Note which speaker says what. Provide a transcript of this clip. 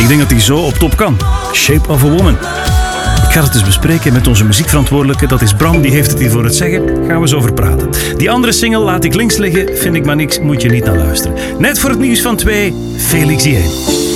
Speaker 1: Ik denk dat hij zo op top kan. Shape of a Woman. Ik ga het eens bespreken met onze muziekverantwoordelijke. Dat is Bram, die heeft het hier voor het zeggen. Gaan we eens over praten. Die andere single, Laat ik links liggen, vind ik maar niks, moet je niet naar luisteren. Net voor het nieuws van 2, Felix J.